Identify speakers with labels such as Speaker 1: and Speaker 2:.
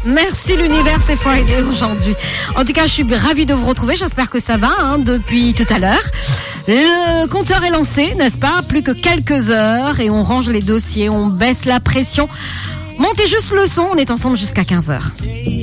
Speaker 1: Merci l'univers, c'est Friday aujourd'hui. En tout cas, je suis ravie de vous retrouver. J'espère que ça va depuis tout à l'heure. Le compteur est lancé, n'est-ce pas? Plus que quelques heures et on range les dossiers, on baisse la pression. Montez juste le son, on est ensemble jusqu'à 15h.